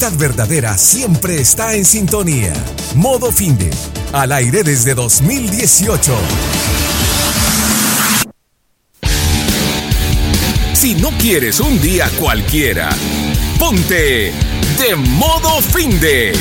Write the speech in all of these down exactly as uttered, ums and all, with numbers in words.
La verdadera siempre está en sintonía. Modo Finde, al aire desde dos mil dieciocho. Si no quieres un día cualquiera, ponte de Modo Finde.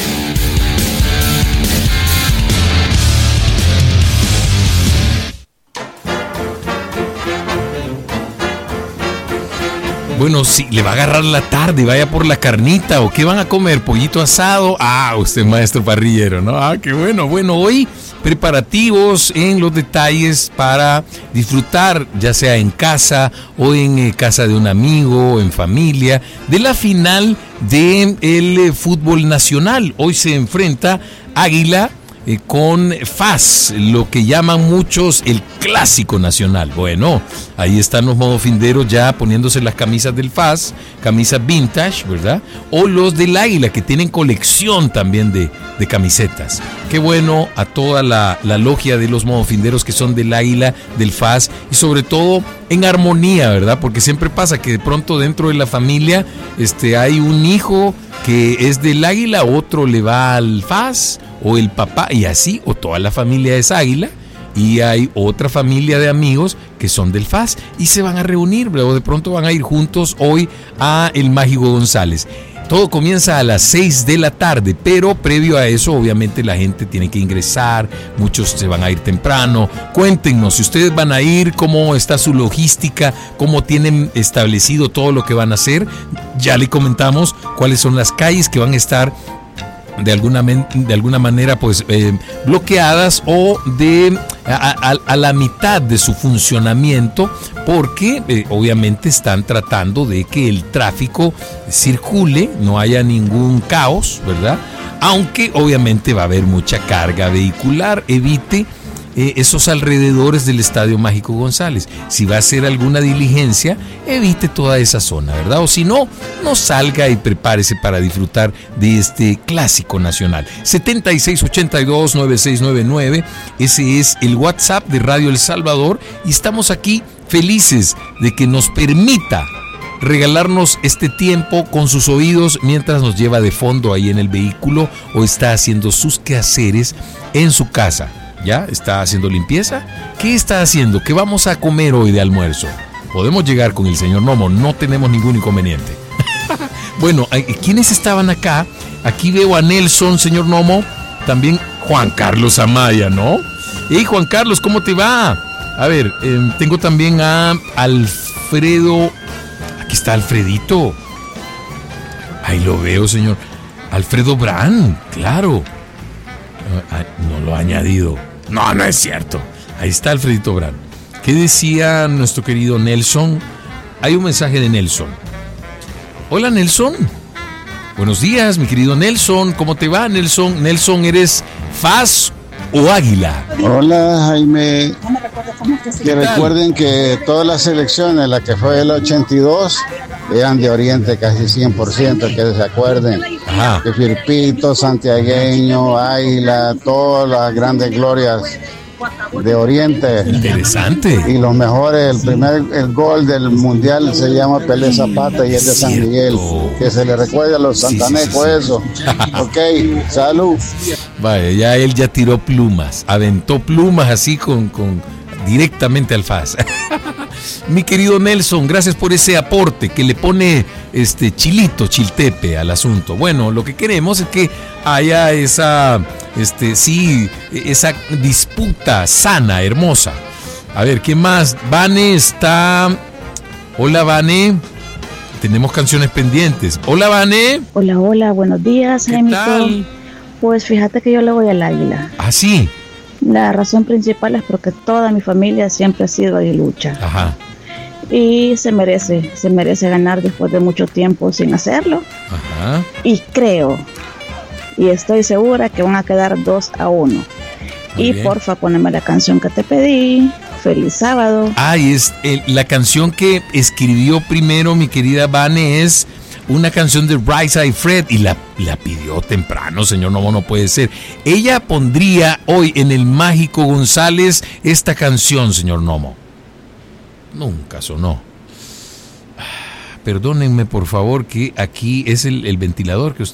Bueno, si le va a agarrar la tarde, vaya por la carnita, o qué van a comer, pollito asado. Ah, usted maestro parrillero, ¿no? Ah, qué bueno. Bueno, hoy preparativos en los detalles para disfrutar, ya sea en casa o en eh, casa de un amigo o en familia, de la final del eh, fútbol nacional. Hoy se enfrenta Águila Eh, con F A S, lo que llaman muchos el clásico nacional. Bueno, ahí están los modofinderos ya poniéndose las camisas del F A S, camisas vintage, ¿verdad? O los del Águila, que tienen colección también de, de camisetas. Qué bueno a toda la, la logia de los modofinderos que son del Águila, del F A S, y sobre todo en armonía, ¿verdad? Porque siempre pasa que de pronto dentro de la familia este, hay un hijo que es del Águila, otro le va al F A S, o el papá, y así, o toda la familia es Águila, y hay otra familia de amigos que son del F A S, y se van a reunir, o de pronto van a ir juntos hoy a el Mágico González. Todo comienza a las seis de la tarde, pero previo a eso, obviamente, la gente tiene que ingresar, muchos se van a ir temprano. Cuéntenos, si ustedes van a ir, cómo está su logística, cómo tienen establecido todo lo que van a hacer. Ya le comentamos cuáles son las calles que van a estar de alguna, de alguna manera pues eh, bloqueadas o de a, a, a la mitad de su funcionamiento, porque eh, obviamente están tratando de que el tráfico circule, no haya ningún caos, ¿verdad? Aunque obviamente va a haber mucha carga vehicular. Evite Eh, esos alrededores del Estadio Mágico González. Si va a hacer alguna diligencia, evite toda esa zona, ¿verdad? O si no, no salga y prepárese para disfrutar de este clásico nacional. setenta y seis ochenta y dos noventa y seis noventa y nueve, ese es el WhatsApp de Radio El Salvador, y estamos aquí felices de que nos permita regalarnos este tiempo con sus oídos mientras nos lleva de fondo ahí en el vehículo o está haciendo sus quehaceres en su casa. ¿Ya? ¿Está haciendo limpieza? ¿Qué está haciendo? ¿Qué vamos a comer hoy de almuerzo? Podemos llegar con el señor Nomo, no tenemos ningún inconveniente. Bueno, ¿quiénes estaban acá? Aquí veo a Nelson, señor Nomo, también Juan Carlos Amaya, ¿no? Hey, Juan Carlos, ¿cómo te va? A ver, eh, tengo también a Alfredo. Aquí está Alfredito. Ahí lo veo, señor. Alfredo Brand, claro. No lo ha añadido. No, no es cierto. Ahí está Alfredito Brand. ¿Qué decía nuestro querido Nelson? Hay un mensaje de Nelson. Hola, Nelson. Buenos días, mi querido Nelson. ¿Cómo te va, Nelson? Nelson, ¿eres F A S o Águila? Hola, Jaime. Que recuerden que todas las elecciones, la que fue el ochenta y dos, eran de Oriente casi cien por ciento, que se acuerden. Ajá. Que Firpito, Santiagueño, Águila, todas las grandes glorias de Oriente. Interesante. Y los mejores, el primer el gol del mundial se llama Pelé Zapata y es de San Miguel. Que se le recuerde a los santanecos, sí, sí, sí. Eso. Ok, salud. Vaya, ya él ya tiró plumas, aventó plumas así con, con directamente al F A S. Mi querido Nelson, gracias por ese aporte que le pone este chilito, chiltepe al asunto. Bueno, lo que queremos es que haya esa, este, sí, esa disputa sana, hermosa. A ver, ¿qué más? Vane está. Hola, Vane. Tenemos canciones pendientes. Hola, Vane. Hola, hola, buenos días, ¿Qué tal? Pues fíjate que yo le voy al Águila. ¿Ah, sí? La razón principal es porque toda mi familia siempre ha sido aguilucha. Ajá. Y se merece, se merece ganar después de mucho tiempo sin hacerlo. Ajá. Y creo, y estoy segura que van a quedar dos a uno. Muy y bien. Porfa, poneme la canción que te pedí. Feliz sábado. Ah, y es el, la canción que escribió primero mi querida Vane es una canción de Rise I Fred y la, la pidió temprano, señor Nomo, no puede ser. Ella pondría hoy en el Mágico González esta canción, señor Nomo. Nunca sonó. Perdónenme, por favor, que aquí es el, el ventilador que usted